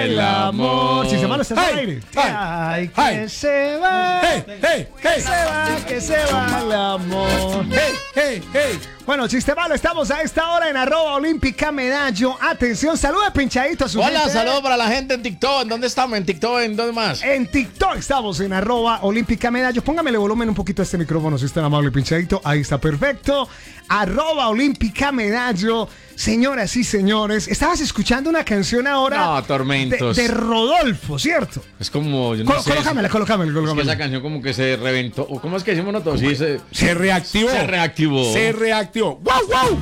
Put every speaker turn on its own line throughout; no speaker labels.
el amor.
Chiste malo, ¿estás al aire? Ay, que se va. Que se va el amor. Bueno, chiste malo, estamos a esta hora en @olímpica medallo. Atención, saluda pinchadito a su
Hola,
gente.
saludos para la gente en TikTok. ¿En dónde estamos? ¿En TikTok? ¿En dónde más?
En TikTok estamos en @olímpica medallo. Póngamele volumen un poquito a este micrófono si está amable pinchadito. Ahí está perfecto. @olímpica medallo. Señoras y señores, estabas escuchando una canción ahora.
No, Tormentos.
De Rodolfo, ¿cierto?
Es como, yo no sé.
Colócamela.
Es que esa canción como que se reventó. ¿O cómo es que decimos nosotros? Sí,
Se reactivó.
Se reactivó.
¡Wow!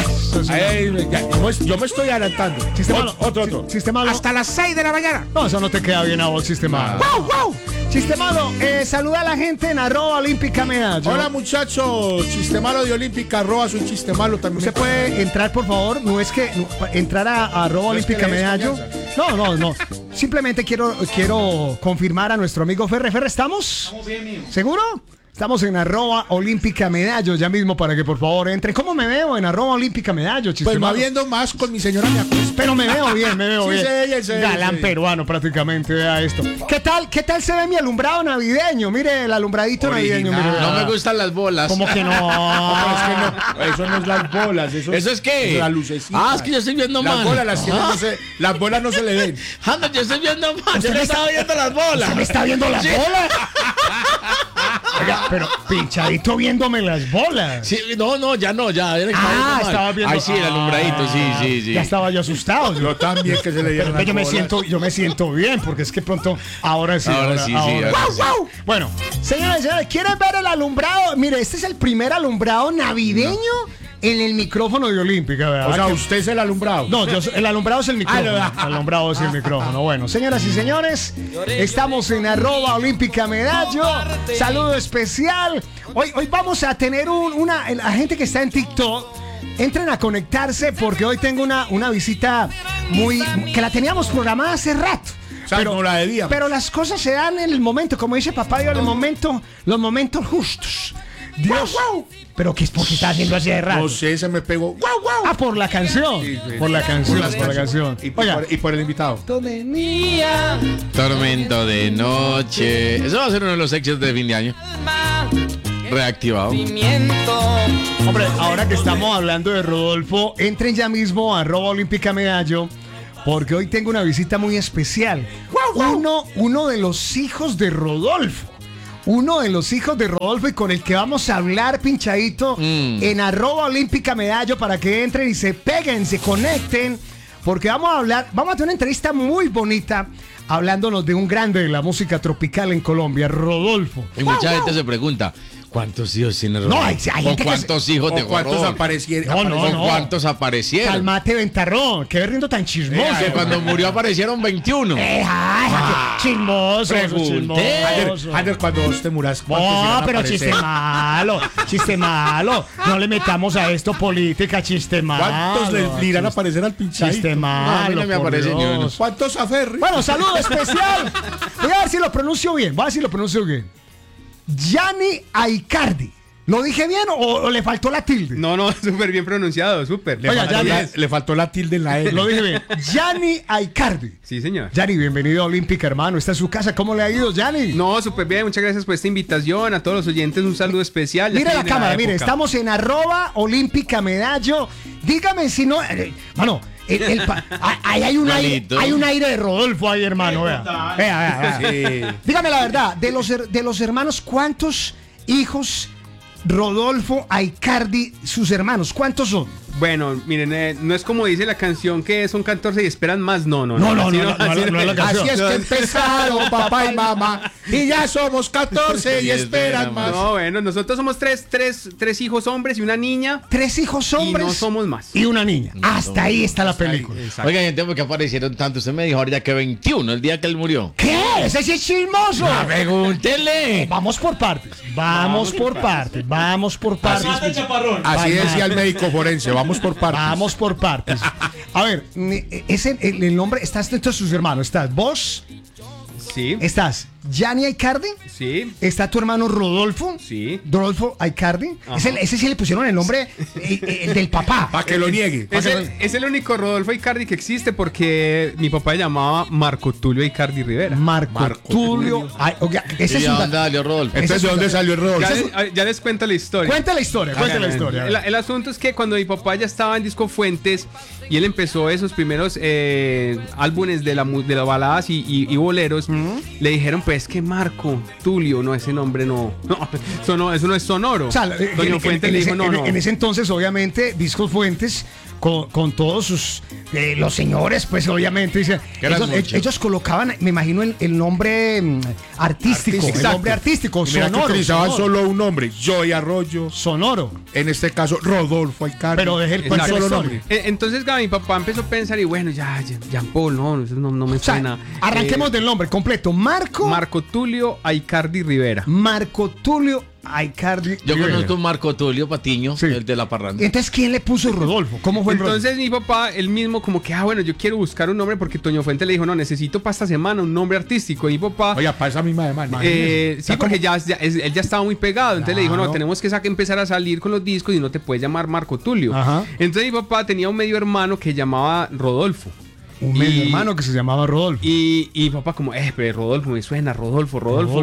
Yo me estoy adelantando.
Chiste malo.
Otro.
Chiste malo.
Hasta las 6 de la mañana.
No, eso no te queda bien a vos, chiste malo. ¡Wow! Chiste malo, saluda a la gente en @olímpica medallo.
Hola muchachos, chiste malo de Olímpica, su chiste malo también.
Usted puede entrar, por favor. No es que entrar a @olímpica medallo. No. Simplemente quiero confirmar a nuestro amigo Ferre. ¿Estamos? Estamos bien, amigo. ¿Seguro? Estamos en @olímpica medallo ya mismo para que por favor entre. ¿Cómo me veo en @olímpica medallo?
Pues va viendo más con mi señora me acuesto.
Pero me veo bien.
Sí,
Galán peruano prácticamente, vea esto. ¿Qué tal se ve mi alumbrado navideño? Mire el alumbradito navideño. Mire,
No me gustan las bolas.
¿Cómo que no?
Es que no, eso no es las bolas.
¿Eso es qué?
Es la lucecita.
Es que yo estoy viendo mal.
Las bolas no se le ven.
Anda, yo estoy viendo mal. Yo me estaba viendo las bolas.
¿Se me está viendo las bolas? Oiga, pero pinchadito viéndome las bolas.
Sí, ya
estaba viendo.
Ay, sí, el alumbradito, sí.
Ya estaba yo asustado.
Yo también que se le dieron las bolas.
Yo me siento bien, porque es que pronto, ahora sí.
¡Wow!
Bueno, señores, ¿quieren ver el alumbrado? Mire, este es el primer alumbrado navideño en el micrófono de Olímpica, ¿verdad?
O sea, usted es el alumbrado.
No, el alumbrado es el micrófono. El alumbrado es el micrófono. Bueno, señoras y señores, estamos en @olímpica medallo. Saludo especial. Hoy vamos a tener la gente que está en TikTok. Entren a conectarse porque hoy tengo una visita que la teníamos programada hace rato. Pero las cosas se dan en el momento, como dice papá Dios, los momentos justos. Dios. Pero ¿qué es porque está haciendo así de rato?
No sé, se me pegó.
Por la canción.
Sí.
Por la canción.
Y por el invitado.
Tormento de noche. Eso va a ser uno de los éxitos de fin de año. Reactivado.
Hombre, ahora que estamos hablando de Rodolfo, entren ya mismo a @olímpica medallo, porque hoy tengo una visita muy especial. Uno de los hijos de Rodolfo. Y con el que vamos a hablar, pinchadito, en @olímpica medallo, para que entren y se peguen, se conecten, porque vamos a tener una entrevista muy bonita, hablándonos de un grande de la música tropical en Colombia, Rodolfo.
Y mucha gente se pregunta, ¿cuántos hijos tiene Rodolfo?
No, hay gente
¿cuántos hijos de
cuántos
Rodolfo?
aparecieron?
No.
¿Cuántos aparecieron?
Calmate, ventarrón, qué riendo tan chismoso.
Que cuando murió aparecieron 21.
Chismoso.
Ander, cuando vos te muras, ¿cuántos iban a
pero
aparecer?
chiste malo. No le metamos a esto política, chiste malo.
¿Cuántos le irán a aparecer al pinchadito?
Chiste malo.
No, a mí no me aparece ni uno.
¿Cuántos aferri?
Bueno, saludo especial. Voy a ver si lo pronuncio bien. Gianni Aicardi. ¿Lo dije bien o le faltó la tilde?
No, súper bien pronunciado, súper.
Le faltó la tilde en la L.
Lo dije bien. Gianni Aicardi.
Sí, señor.
Gianni, bienvenido a Olímpica, hermano. Está en su casa. ¿Cómo le ha ido, Gianni?
No, súper bien. Muchas gracias por esta invitación. A todos los oyentes, un saludo especial.
Mira la cámara, mire. Estamos en @olímpica medallo. Dígame si no... mano... Ahí hay un aire de Rodolfo ahí, hermano. Vea. Sí. Dígame la verdad, de los hermanos, ¿cuántos hijos Rodolfo Aicardi, sus hermanos, cuántos son?
Bueno, miren, no es como dice la canción que son 14 y esperan más. No es la canción.
Así es que empezaron papá y mamá y ya somos 14 y esperan más.
No, bueno, nosotros somos tres hijos hombres y una niña.
3 hijos hombres.
Y no somos más.
Y una niña. Hasta ahí está la película.
Oiga, gente, ¿por qué aparecieron tantos? Usted me dijo ahorita que 21, el día que él murió.
¿Qué? Ese sí es chismoso.
Pregúntele.
Vamos por partes.
Así decía el médico forense. Vamos por partes.
A ver, el nombre, estás dentro de sus hermanos. Estás vos.
Sí.
Estás Gianni Aicardi.
Sí.
Está tu hermano Rodolfo.
Sí.
Rodolfo Aicardi. Ese sí le pusieron el nombre del papá.
Para que lo niegue.
Es el único Rodolfo Aicardi que existe porque mi papá se llamaba Marco Tulio Aicardi Rivera.
Marco Tulio. Ese es
¿Y a
un
dónde salió Rodolfo?
Entonces, ¿de dónde salió el Rodolfo?
Ya les cuento la historia.
Cuenta la historia.
El asunto es que cuando mi papá ya estaba en Disco Fuentes y él empezó esos primeros álbumes de las baladas y boleros, le dijeron pues que Marco Tulio, no, ese nombre no, eso no es sonoro.
O sea,
Doña Fuentes le dijo no.
En ese entonces, obviamente, Discos Fuentes, con todos sus los señores, pues obviamente dicen, ellos colocaban, me imagino, el nombre artístico, el nombre artístico,
Mira
sonoro.
que utilizaban solo un nombre, Joy Arroyo.
Sonoro.
En este caso, Rodolfo Aicardi.
Pero dejé el
solo nombre.
Entonces mi papá empezó a pensar y bueno, Jean Paul, no me suena.
Arranquemos del nombre completo.
Marco Tulio Aicardi Rivera.
Marco Tulio Aicardi.
Yo conozco a Marco Tulio Patiño,
Sí.
el de la parranda.
Entonces, ¿quién le puso Rodolfo? ¿Cómo fue el Rodolfo?
Entonces mi papá, él mismo como que, bueno, yo quiero buscar un nombre porque Toño Fuente le dijo, no, necesito para esta semana un nombre artístico. Y mi papá...
Oye, para esa misma semana.
sí, porque él ya estaba muy pegado. Entonces le dijo, no,
Claro.
tenemos que empezar a salir con los discos y no te puedes llamar Marco Tulio.
Ajá.
Entonces mi papá tenía un medio hermano que llamaba Rodolfo.
Un medio hermano que se llamaba Rodolfo.
Y papá como, pero Rodolfo me suena, Rodolfo.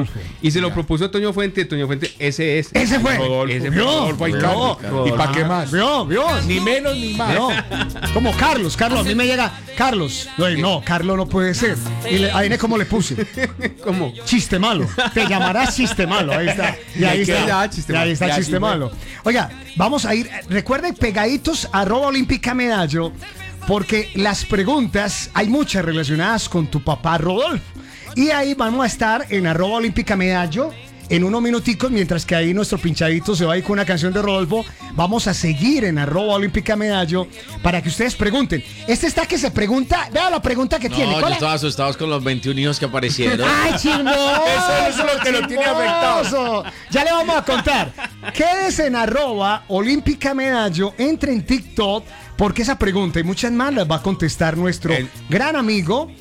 Y se lo propuso a Toño Fuente, ese es.
Ese fue.
Rodolfo.
Ese
fue.
Rodolfo Aicardi.
Rodolfo.
¿Y para qué más?
¿Vio?
Ni menos ni más.
No, como Carlos, a mí me llega Carlos. No, Carlos no puede ser. Y ahí es como le puse.
¿Cómo?
Chiste malo. Te llamarás chiste malo. Ahí está. Y ahí está.
Ya, chiste
Y ahí
malo.
está
Ya,
chiste
sí,
malo. Oiga, vamos a ir. Recuerden pegaditos @Olímpica Medallo. Porque las preguntas, hay muchas relacionadas con tu papá Rodolfo. Y ahí vamos a estar en @Olímpica Medallo en unos minuticos, mientras que ahí nuestro pinchadito se va a ir con una canción de Rodolfo. Vamos a seguir en @Olímpica Medallo para que ustedes pregunten. Este está que se pregunta, vea la pregunta que tiene.
No, yo estaba asustado con los 21 hijos que aparecieron.
¡Ay, chismoso!
Eso es lo que lo tiene afectado.
Ya le vamos a contar. Quédese en @Olímpica Medallo, entre en TikTok, porque esa pregunta y muchas más las va a contestar nuestro gran amigo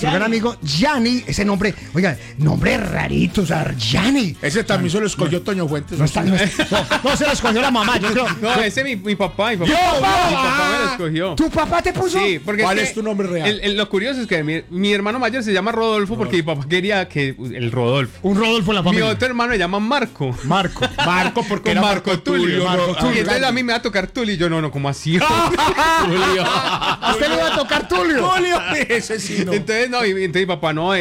Gianni. Ese nombre, oiga, nombre rarito, o sea, Gianni.
Ese también se lo escogió Toño Fuentes.
No se lo escogió la mamá, yo creo.
No, ese mi papá. Mi
¡Yo,
papá me lo escogió.
¿Tu papá te puso?
Sí, porque
¿Cuál
que
es tu nombre real?
Lo curioso es que mi hermano mayor se llama Rodolfo porque mi papá quería que el Rodolfo.
Un Rodolfo en la
Mi
familia.
otro hermano se llama Marco.
Marco.
Porque
Con
era
Marco Tulio.
Marco Tulio.
Y entonces a mí me va a tocar Tulio y yo no, ¿cómo así?
Julio.
¿A usted le va a tocar Tulio?
Ese sí, no.
Entonces, entonces mi papá no,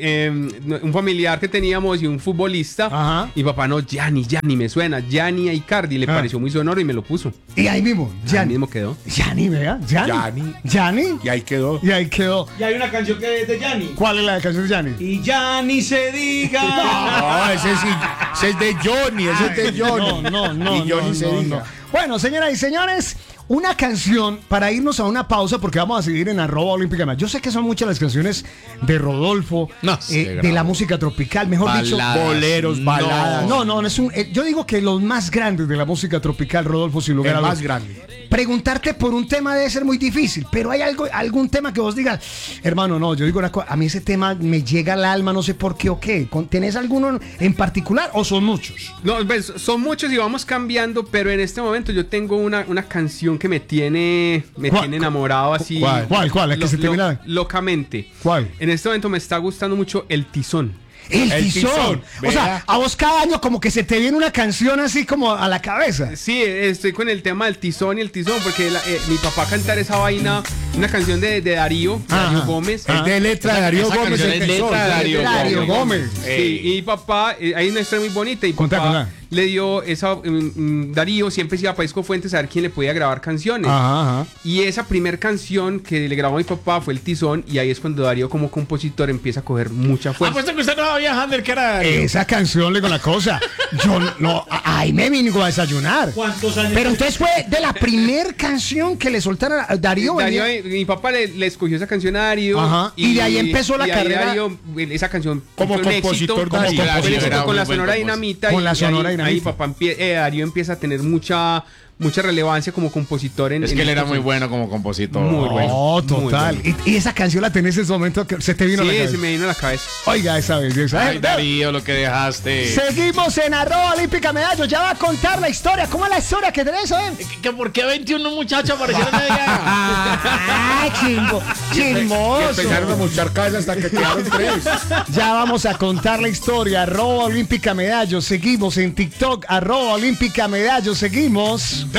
un familiar que teníamos y un futbolista.
Ajá.
Y papá no, Gianni me suena. Gianni Aicardi le pareció muy sonoro y me lo puso.
Y ahí mismo,
Ahí
Gianni.
mismo quedó.
Gianni, vea. Gianni.
Y ahí quedó.
Y ahí quedó.
Y hay una canción que es de Gianni.
¿Cuál es la canción de Gianni?
Y Gianni se diga.
No, ese sí. Ese es de Johnny. Ese es de Johnny.
No.
Y Johnny se diga.
Bueno, señoras y señores, una canción para irnos a una pausa porque vamos a seguir en @Olímpica Medallo. Yo sé que son muchas las canciones de Rodolfo,
No, sí,
de la música tropical, mejor dicho.
Boleros, baladas.
No, es yo digo que los más grandes de la música tropical, Rodolfo, sin lugar a
El
dudas.
más grande.
Preguntarte por un tema debe ser muy difícil, pero hay algún tema que vos digas, hermano, no, yo digo una cosa, a mí ese tema me llega al alma, no sé por qué o qué. ¿Tenés alguno en particular o son muchos?
No, pues, son muchos y vamos cambiando, pero en este momento yo tengo una canción que me tiene enamorado así.
¿Cuál? ¿La que se te viene?
Locamente.
¿Cuál?
En este momento me está gustando mucho El Tizón.
El
El
tizón.
Tizón,
O sea,
vea.
a vos cada año como que se te viene una canción así como a la cabeza.
Sí, estoy con el tema del tizón y el tizón, porque mi papá cantar esa vaina, una canción de Darío Gómez.
Es de letra de Darío
Esa
Gómez.
canción
el
es
Tizón.
letra de Darío
Darío Gómez.
Sí, y papá, hay una historia muy bonita y
Contá,
papá
contá.
le dio esa, Darío siempre se iba a Disco Fuentes a ver quién le podía grabar canciones.
Ajá.
Y esa primer canción que le grabó a mi papá fue El Tizón, y ahí es cuando Darío como compositor empieza a coger mucha fuerza.
Apuesto que usted no sabía, Hander, que era Darío.
Esa canción le digo la cosa. Yo no, ahí me vino a desayunar.
¿Cuántos años?
Pero entonces fue de la primer canción que le soltaron a Darío.
Mi papá le escogió esa canción a Darío.
Ajá, y de ahí empezó la
y ahí
carrera.
Darío, esa canción
Como
fue un
compositor,
éxito,
Darío.
fue un éxito
Era
con
muy
la
buen
Sonora
compositor.
Dinamita.
Con la
y
Sonora
ahí
Dinamita.
papá Darío empieza a tener mucha relevancia como compositor
Es que él era muy bueno como compositor.
Muy bueno.
Oh, total.
Muy bueno.
Y esa canción la tenés en ese momento que se te vino a la
Sí,
cabeza.
se me vino a la cabeza.
Oiga, esa belleza.
Ay, Darío, lo que dejaste.
Seguimos en @Olímpica Medallo. Ya va a contar la historia. ¿Cómo es la historia que tenés,
¿Que por qué 21 muchachos aparecieron allá?
¡Ay, chimbo!
Y
¡Chismoso!
empezaron a muchar cabezas hasta que quedaron 3.
Ya vamos a contar la historia. @Olímpica Medallo. Seguimos en TikTok. @Olímpica Medallo. Seguimos.